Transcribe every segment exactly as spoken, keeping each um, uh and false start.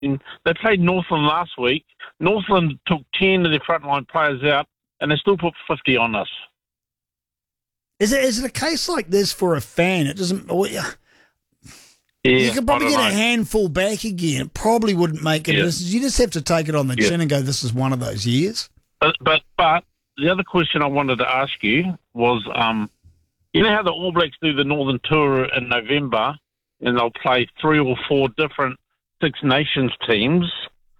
They played Northland last week. Northland took ten of their frontline players out, and they still put fifty on us. Is it is it a case like this for a fan? It doesn't. Well, yeah. Yeah, you could probably get know. a handful back again. It probably wouldn't make it. Yeah. You just have to take it on the Yeah. chin and go, "This is one of those years." But but but the other question I wanted to ask you was, um, you know how the All Blacks do the Northern Tour in November, and they'll play three or four different Six Nations teams.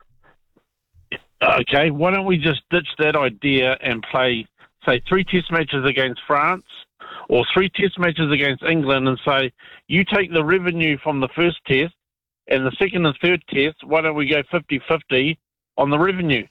Okay, why don't we just ditch that idea and play, say, three test matches against France or three test matches against England and say, you take the revenue from the first test and the second and third test, why don't we go fifty-fifty on the revenue?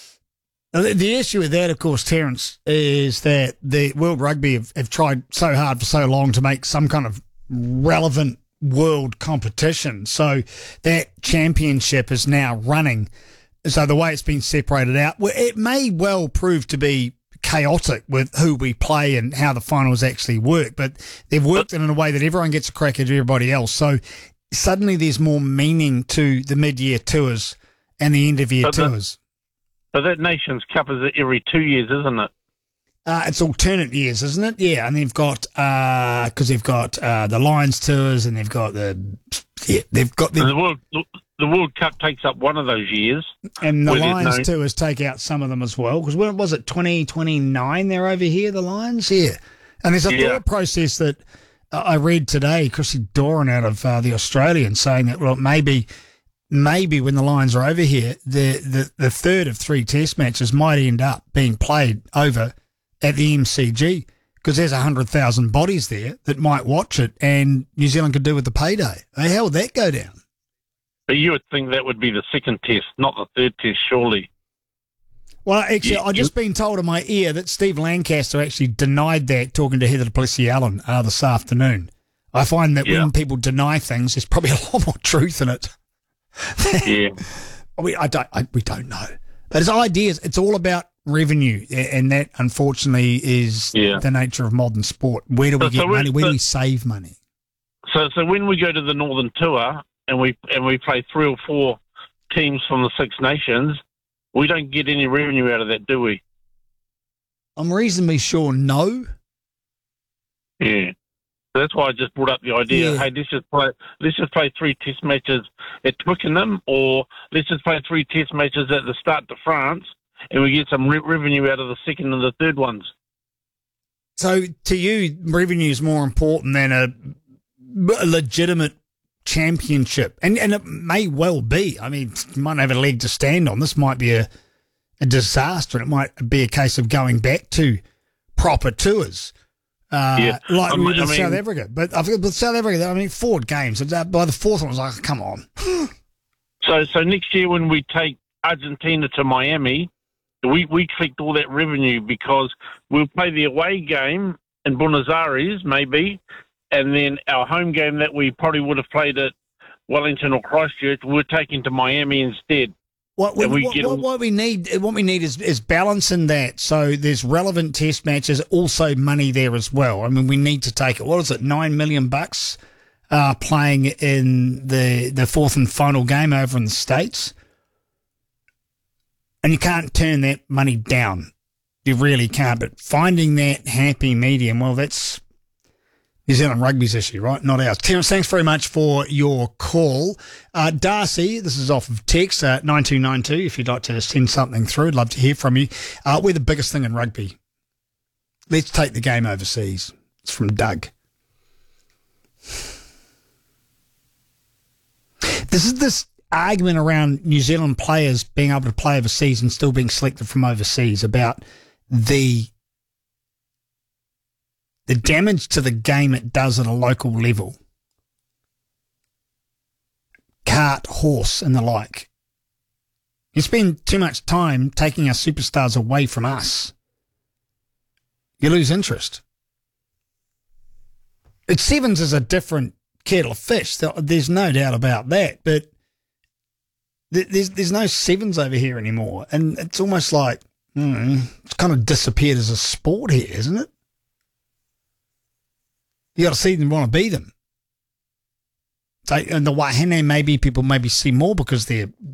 Now, the, the issue with that, of course, Terence, is that the World Rugby have, have tried so hard for so long to make some kind of relevant world competition. So that championship is now running. So the way it's been separated out, well, it may well prove to be chaotic with who we play and how the finals actually work, but they've worked it in a way that everyone gets a crack at everybody else. So suddenly there's more meaning to the mid-year tours and the end-of-year But the- tours. But that Nations Cup is every two years, isn't it? Uh, it's alternate years, isn't it? Yeah, and they've got because uh, they've got uh, the Lions tours and they've got the yeah they've got the, And the World the World Cup takes up one of those years, and the where there's Lions no- tours take out some of them as well. Because when was it twenty twenty-nine? They're over here, the Lions. Yeah, and there's a Yeah. thought process that uh, I read today. Chrissy Doran out of uh, the Australian saying that well maybe. Maybe when the Lions are over here, the, the, the third of three test matches might end up being played over at the M C G because there's one hundred thousand bodies there that might watch it and New Zealand could do with the payday. How would that go down? But you would think that would be the second test, not the third test, surely. Well, actually, Yeah, I've just been told in my ear that Steve Lancaster actually denied that talking to Heather Duplessis-Allen uh, this afternoon. I find that Yeah. when people deny things, there's probably a lot more truth in it. Yeah. We I don't I, we don't know, but it's ideas. It's all about revenue, and that unfortunately is Yeah. the nature of modern sport. Where do we So- get so we're- money? Where do so- we save money? So, so when we go to the Northern Tour and we and we play three or four teams from the Six Nations, we don't get any revenue out of that, do we? I'm reasonably sure no. Yeah. So that's why I just brought up the idea. Yeah. Hey, let's just play. Let's just play three Test matches at Twickenham, or let's just play three Test matches at the start to France, and we get some re- revenue out of the second and the third ones. So to you, revenue is more important than a, a legitimate championship, and and it may well be. I mean, you might not have a leg to stand on. This might be a a disaster. It might be a case of going back to proper tours. Uh, Yeah. like I we mean- did with I mean- South Africa. But I think with South Africa, I mean, four games. and, uh, By the fourth one, I was like, come on. So, so next year when we take Argentina to Miami, we we collect all that revenue because we'll play the away game in Buenos Aires, maybe, and then our home game that we probably would have played at Wellington or Christchurch, we're taking to Miami instead. What we, And we what, get what, all- what we need, what we need is, is balance in that. So there's relevant test matches, also money there as well. I mean, we need to take it. What is it? Nine million bucks uh, playing in the the fourth and final game over in the States, and you can't turn that money down. You really can't. But finding that happy medium, well, that's New Zealand Rugby's issue, right? Not ours. Terence, thanks very much for your call. Uh, Darcy, this is off of text, uh, nine two nine two. If you'd like to send something through, I'd love to hear from you. Uh, we're the biggest thing in rugby. Let's take the game overseas. It's from Doug. This is this argument around New Zealand players being able to play overseas and still being selected from overseas about the the damage to the game it does at a local level. Cart, horse, and the like. You spend too much time taking our superstars away from us. You lose interest. But Sevens is a different kettle of fish. There's no doubt about that. But there's there's no Sevens over here anymore. And it's almost like hmm, it's kind of disappeared as a sport here, isn't it? You got to see them, want to be them. So, and the Wahine, maybe people maybe see more because they're